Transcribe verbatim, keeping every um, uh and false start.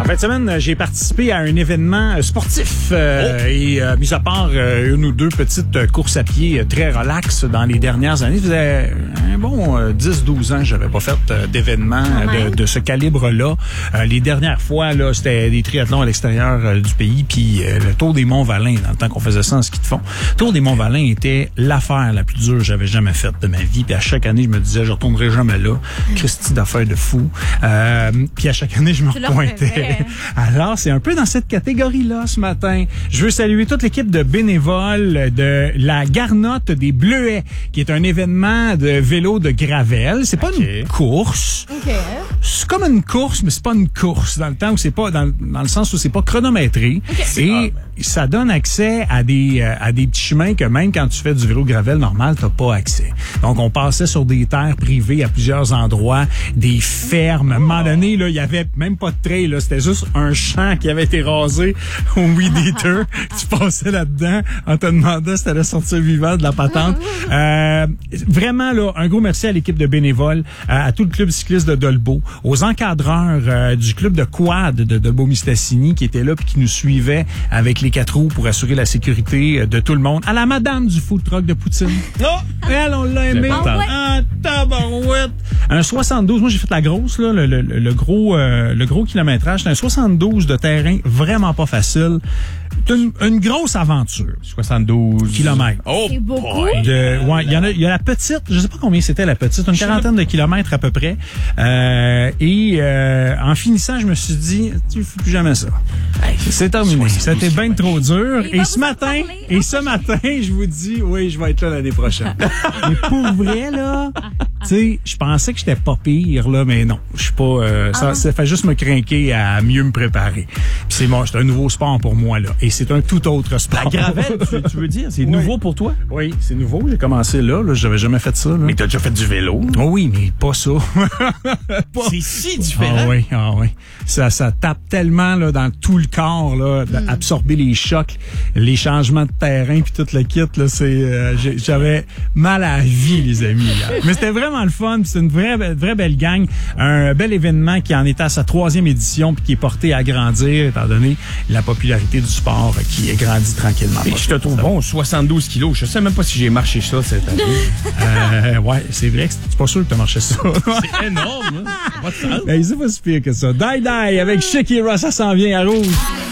fin de semaine, j'ai participé à un événement sportif euh, oh. et euh, mis à part euh, une ou deux petites courses à pied très relax dans les dernières années, ça faisait un bon euh, dix douze ans que j'avais pas fait euh, d'événement de, de ce calibre-là. Euh, les dernières fois, là, c'était des triathlons à l'extérieur euh, du pays, puis euh, le Tour des Monts-Valin, dans le temps qu'on faisait ça en ski de fond. Le Tour des Monts-Valin était l'affaire la plus dure que j'avais jamais faite de ma vie, puis à chaque année, je me disais, je retournerai jamais là. Christy d'affaires de fou. Euh, puis à chaque année, je me repointais. Alors, c'est un peu dans cette catégorie-là ce matin. Je veux saluer toute l'équipe de bénévoles de la Garnotte des Bleuets, qui est un événement de vélo de gravel. C'est pas okay. une course. Okay. C'est comme une course, mais c'est pas une course dans le temps où c'est pas dans, dans le sens où c'est pas chronométré. Okay. Et ça donne accès à des à des petits chemins que même quand tu fais du vélo de gravel normal, t'as pas accès. Donc on passait sur des terres privées à plusieurs endroits, des fermes. À un moment donné, là, il y avait même pas de trail, là, c'était juste un champ qui avait été rasé au Weed Eater. Tu passais là-dedans, on te demandait si t'allais sortir vivant de la patente. Euh, vraiment là, un gros merci à l'équipe de bénévoles, à, à tout le club cycliste de Dolbeau, aux encadreurs euh, du club de quad de Dolbeau-Mistassini qui étaient là puis qui nous suivaient avec les quatre roues pour assurer la sécurité de tout le monde. À la madame du food truck de Poutine. Oh, elle, on l'a aimé. Ah, tabarouette. Un soixante-douze, moi j'ai fait la grosse, là, le, le, le gros euh, le gros kilométrage. C'est un soixante-douze de terrain, vraiment pas facile. C'est une, une grosse aventure. soixante-douze kilomètres. Oh, c'est beaucoup. De, ouais, il y en a, il y a la petite, je sais pas combien c'était la petite, une quarantaine de kilomètres à peu près. Euh, et euh, en finissant, je me suis dit, tu fais plus jamais ça. Hey, c'est terminé. C'était bien trop dur. Et, et ce matin, et ce matin, je vous dis, oui, je vais être là l'année prochaine. Mais pour vrai, là, tu sais, je pensais que j'étais pas pire, là, mais non. Je suis pas, euh, ça, ça fait juste me craquer à mieux me préparer. Puis c'est bon, c'est un nouveau sport pour moi, là. Et c'est un tout autre sport. La gravelle, tu, tu veux dire? C'est oui. nouveau pour toi? Oui, c'est nouveau. J'ai commencé là, là. J'avais jamais fait ça, là. Mais t'as déjà fait du vélo? Oh oui, mais pas ça. Pas... C'est si différent. Ah oui, ah oui. Ça, ça tape tellement, là, dans tout le corps, là, d'absorber mm. les chocs, les changements de terrain puis tout le kit, là. C'est, euh, j'avais mal à la vie, les amis, là. Mais c'était vraiment le fun. C'est une vraie, vraie belle gang. Un bel événement qui en est à sa troisième édition puis qui est porté à grandir, étant donné la popularité du sport qui est grandi tranquillement. Et je te trouve bon, soixante-douze kilos. Je sais même pas si j'ai marché ça cette année. euh, ouais, c'est vrai que c'est pas sûr que t'as marché ça. C'est énorme, hein? C'est pas de sens. Ben, c'est pas si pire que ça. Die Die avec Shakira, ça s'en vient à rouge.